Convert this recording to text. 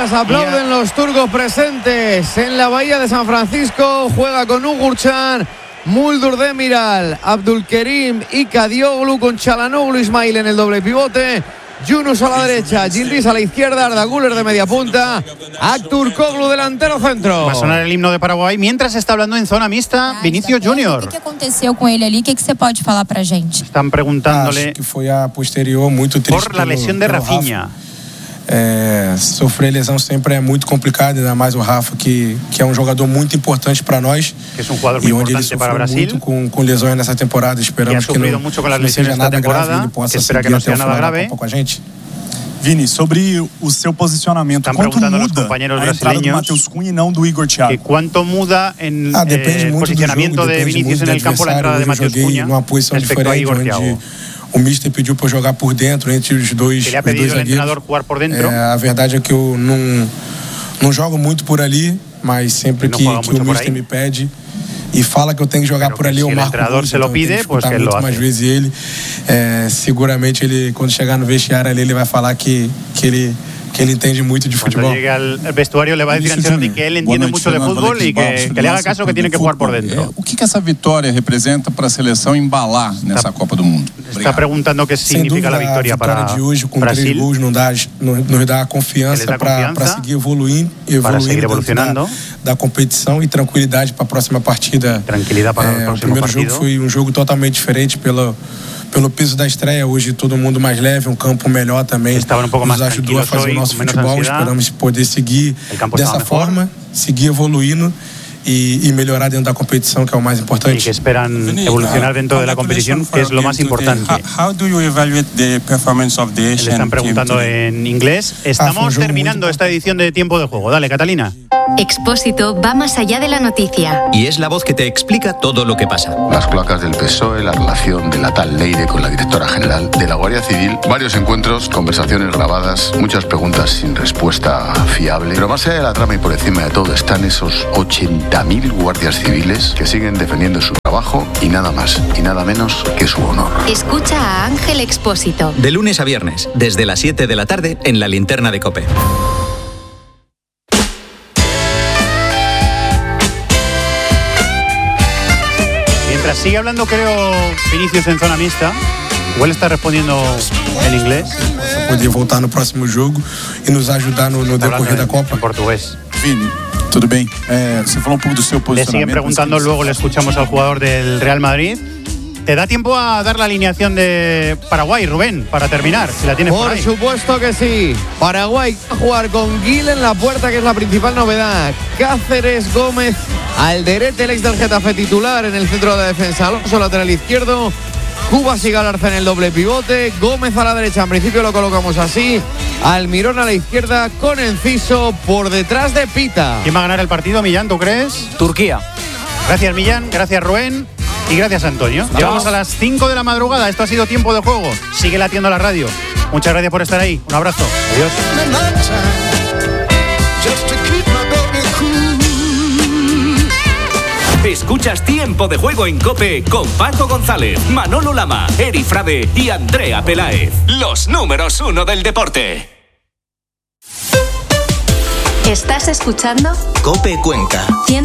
mientras aplauden los turcos presentes en la bahía de San Francisco. Juega con Ugurcan, Muldur Demiral, Abdulkerim y Kadioglu, con Çalhanoğlu Ismail en el doble pivote. Yunus a la derecha, Yildiz a la izquierda, Arda Güler de media punta, Aktürkoğlu delantero centro. Va a sonar el himno de Paraguay mientras está hablando en zona mixta Vinicius Junior. ¿Qué aconteceu com ele ali? ¿Qué você pode falar pra gente? Están preguntándole que foi a posterior muito triste por la lesión de Rafinha. Sofrer lesão sempre é muito complicado, ainda mais o Rafa, que é um jogador muito importante para nós. Que es un jugador muy importante para Brasil. Muito com lesões nessa temporada. Esperamos que não seja nada grave, ele possa seguir até o final da Copa com a gente. Vini, sobre o seu posicionamento, quanto muda a entrada do Matheus Cunha e não do Igor Thiago? ¿Cuánto muda en el posicionamiento de Vinicius en el campo la entrada de Matheus Cunha respecto a Igor Thiago? O Mister pediu para eu jogar por dentro entre os dois zagueiros. A verdade é que eu não jogo muito por ali, mas sempre que o Mister me pede e fala que eu tenho que jogar por ali, eu marco muito, se lo pide, pues que muito mais vezes ele. Seguramente ele, quando chegar no vestiário ali, ele vai falar que ele entende muito de futebol. Cuando llegue al vestuario le va a decir a Ancelotti que él entiende mucho de fútbol y que le haga caso que tiene que jugar por dentro. O que essa vitória representa para a seleção embalar nessa Copa do Mundo? Está preguntando qué significa la victoria para de hoje, com Brasil. 3 gols nos dá confiança para seguir evoluindo da competição e tranquilidade para a próxima partida. Tranquilidade para o próximo primeiro partido. Jogo foi jogo totalmente diferente pelo peso da estreia. Hoje todo mundo mais leve, campo melhor também. Nos ajudou a fazer o nosso futebol. Esperamos poder seguir dessa forma, seguir evoluindo y mejorar dentro de la competición, que es lo más importante. Y que esperan evolucionar dentro de la competición, que es lo más importante. Le están preguntando en inglés. Estamos terminando esta edición de Tiempo de Juego. Dale, Catalina. Expósito va más allá de la noticia. Y es la voz que te explica todo lo que pasa. Las cloacas del PSOE, la relación de la tal Leire con la directora general de la Guardia Civil, varios encuentros, conversaciones grabadas, muchas preguntas sin respuesta fiable. Pero más allá de la trama y por encima de todo están esos 80.000 guardias civiles que siguen defendiendo su trabajo y nada más y nada menos que su honor. Escucha a Ángel Expósito. De lunes a viernes, desde las 7 de la tarde en la Linterna de COPE. Mientras sigue hablando, creo, Vinicius en zona mixta, igual está respondiendo en inglés. Poder voltar no próximo jogo e nos ajudar no decorrer da Copa. En portugués. Vini, tudo bem? Você falou do seu posicionamento. Le siguen preguntando, luego le escuchamos al jugador del Real Madrid. ¿Te da tiempo a dar la alineación de Paraguay, Rubén, para terminar? Si la tienes por ahí. Por supuesto que sí. Paraguay va a jugar con Gil en la puerta, que es la principal novedad. Cáceres, Gómez, Alderete, el ex del Getafe titular en el centro de defensa. Alonso, lateral izquierdo. Cubas y Galarza en el doble pivote. Gómez a la derecha, en principio lo colocamos así. Almirón a la izquierda con Enciso por detrás de Pita. ¿Quién va a ganar el partido, Millán, tú crees? Turquía. Gracias, Millán. Gracias, Rubén. Y gracias, Antonio. Llegamos a las 5 de la madrugada. Esto ha sido Tiempo de Juego. Sigue latiendo la radio. Muchas gracias por estar ahí. Un abrazo. Adiós. Escuchas Tiempo de Juego en COPE con Paco González, Manolo Lama, Eri Frade y Andrea Peláez. Los números 1 del deporte. ¿Estás escuchando? COPE Cuenca. 100